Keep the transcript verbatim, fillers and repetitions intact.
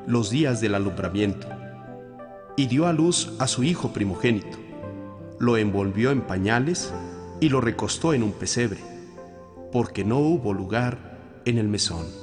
los días del alumbramiento, y dio a luz a su hijo primogénito. Lo envolvió en pañales y lo recostó en un pesebre, porque no hubo lugar en el mesón.